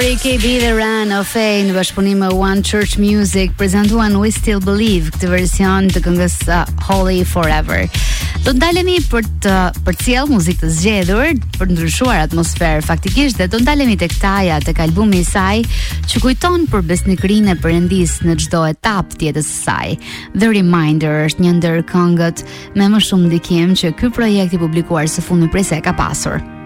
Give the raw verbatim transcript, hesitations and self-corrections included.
K B The Run of Fame në bashkëpunim me One Church Music prezantuan We Still Believe, këtë version të këngës uh, Holy Forever. Do të ndalemi për të përcjell muzikë të zgjedhur, për të ndryshuar atmosferë faktikisht, dhe do të ndalemi tek Taja, tek albumi i saj, që kujton për besnikërinë e Perëndisë në çdo etapë të jetës së saj. The Reminder është një ndër këngët me më shumë ndikim që ky projekt i publikuar së fundmi prej se ka pasur.